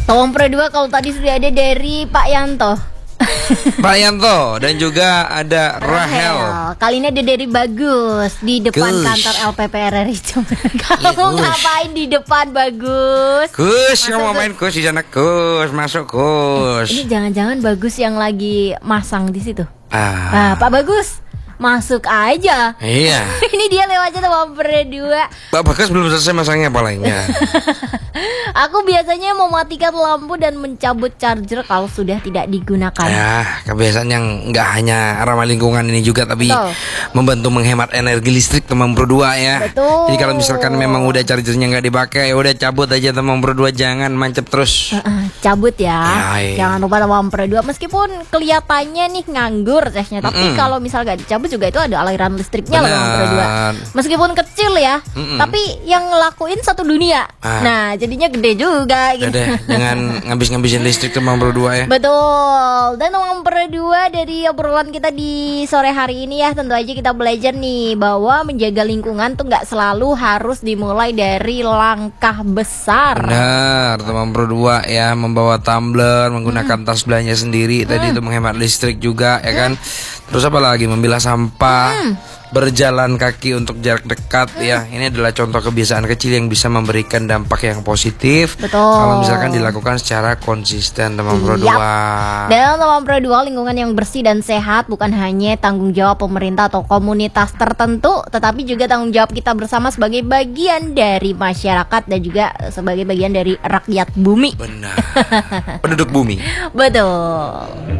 Tawang Pro 2 kalau tadi sudah ada dari Pak Yanto. Pak Yanto dan juga ada Rahel. Kali ini ada dari Bagus di depan Kus. kantor LPPR itu. Kamu Kus. ngapain di depan, Bagus? Kus, Masuk, kamu main Kus di sana, Kus, masuk Kus. Ini jangan-jangan Bagus yang lagi masang di situ. Ah, Pak Bagus, masuk aja. iya. Ini dia lewatnya Tawang Pro 2. Pak Bagas belum selesai masangnya palingnya. Aku biasanya mematikan lampu dan mencabut charger kalau sudah tidak digunakan. Ya, kebiasaan yang nggak hanya ramah lingkungan ini juga, tapi Betul. membantu menghemat energi listrik teman Pro 2 ya. Betul. Jadi kalau misalkan memang udah chargernya nggak dipakai, udah cabut aja teman Pro 2, jangan mancep terus. Cabut ya. Ya, iya. Jangan lupa Tawang Pro 2. Meskipun kelihatannya nih nganggur tesnya, tapi kalau misal gak dicabut juga itu ada aliran listriknya loh Tawang Pro 2. Meskipun kecil ya, tapi yang ngelakuin satu dunia. Nah, jadinya gede juga gitu. Udah dengan ngabis-ngabisin listrik teman Pro 2 ya. Betul. Dan Tawang Pro 2 dari obrolan kita di sore hari ini ya, tentu aja kita belajar nih bahwa menjaga lingkungan tuh nggak selalu harus dimulai dari langkah besar. Benar, teman Pro 2 ya, membawa tumbler, menggunakan tas belanja sendiri, tadi itu menghemat listrik juga ya kan. Terus apa lagi, memilah sampah, berjalan kaki untuk jarak dekat ya. Ini adalah contoh kebiasaan kecil yang bisa memberikan dampak yang positif. Betul. Kalau misalkan dilakukan secara konsisten teman Pro 2. Dan Tawang Pro 2, lingkungan yang bersih dan sehat bukan hanya tanggung jawab pemerintah atau komunitas tertentu, tetapi juga tanggung jawab kita bersama sebagai bagian dari masyarakat dan juga sebagai bagian dari rakyat bumi. Benar. Penduduk bumi. Betul.